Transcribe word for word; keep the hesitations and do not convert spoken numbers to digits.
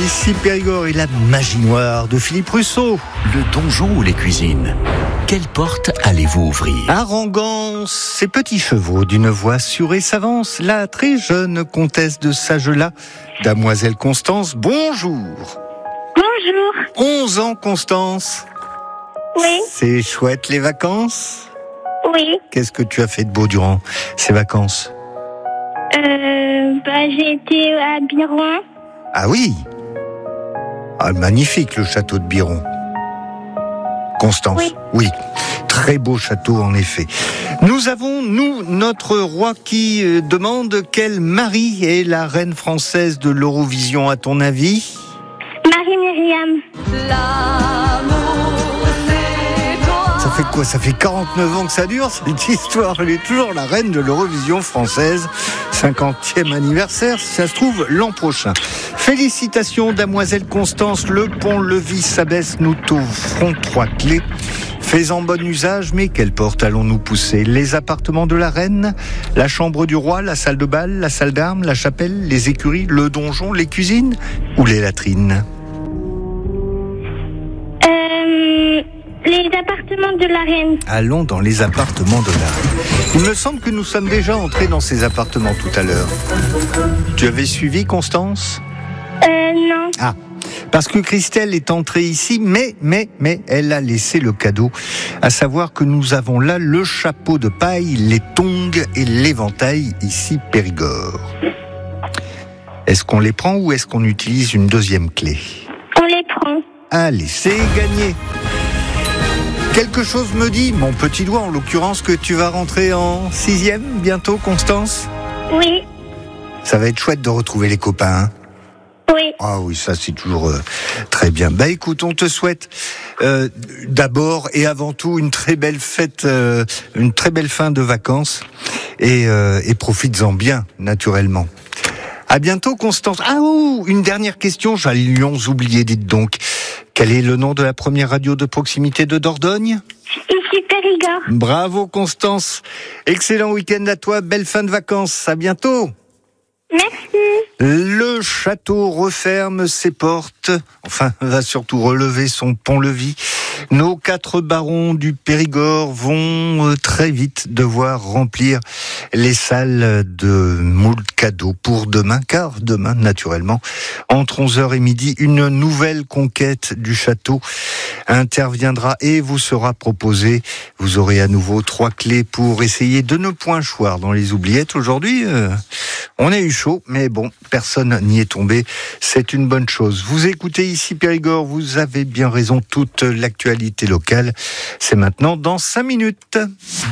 Ici Périgord et la magie noire de Philippe Rousseau. Le donjon ou les cuisines, quelle porte allez-vous ouvrir? Arrangant ses petits chevaux d'une voix sûre et s'avance la très jeune comtesse de Sagelas, Damoiselle Constance. Bonjour. Bonjour. onze ans, Constance. Oui. C'est chouette les vacances? Oui. Qu'est-ce que tu as fait de beau durant ces vacances? Euh, bah, j'ai été à Biron. Ah oui. Ah, magnifique le château de Biron. Constance. Oui. Oui. Très beau château en effet. Nous avons, nous, notre roi qui euh, demande quelle Marie est la reine française de l'Eurovision à ton avis? Marie-Myriam. Ça fait quoi? Ça fait quarante-neuf ans que ça dure cette histoire. Elle est toujours la reine de l'Eurovision française. cinquantième anniversaire, si ça se trouve, l'an prochain. Félicitations, Damoiselle Constance. Le pont-levis s'abaisse, nous t'offrons trois clés. Fais-en bon usage, mais quelle porte allons-nous pousser? Les appartements de la reine, la chambre du roi, la salle de bal, la salle d'armes, la chapelle, les écuries, le donjon, les cuisines ou les latrines? Euh, les appartements de la reine. Allons dans les appartements de la reine. Il me semble que nous sommes déjà entrés dans ces appartements tout à l'heure. Tu avais suivi, Constance? Euh, non. Ah, parce que Christelle est entrée ici, mais, mais, mais, elle a laissé le cadeau. À savoir que nous avons là le chapeau de paille, les tongs et l'éventail, ici Périgord. Est-ce qu'on les prend ou est-ce qu'on utilise une deuxième clé? On les prend. Allez, c'est gagné. Quelque chose me dit, mon petit doigt en l'occurrence, que tu vas rentrer en sixième bientôt, Constance? Oui. Ça va être chouette de retrouver les copains, hein? Oui. Ah oui, ça c'est toujours euh, très bien. Bah écoute, on te souhaite euh, d'abord et avant tout une très belle fête, euh, une très belle fin de vacances et, euh, et profites-en bien, naturellement. À bientôt, Constance. Ah oh, une dernière question, j'allions oublier, dites donc. Quel est le nom de la première radio de proximité de Dordogne? Ici Périgord. Bravo, Constance. Excellent week-end à toi, belle fin de vacances. À bientôt. Merci. Le château referme ses portes, enfin va surtout relever son pont-levis. Nos quatre barons du Périgord vont très vite devoir remplir les salles de moult cadeaux pour demain, car demain, naturellement, entre onze heures et midi, une nouvelle conquête du château interviendra et vous sera proposée. Vous aurez à nouveau trois clés pour essayer de ne point choir dans les oubliettes. Aujourd'hui, euh, on a eu chaud, mais bon, personne n'y est tombé. C'est une bonne chose. Vous écoutez ici Périgord, vous avez bien raison, toute l'actualité locale, c'est maintenant dans cinq minutes.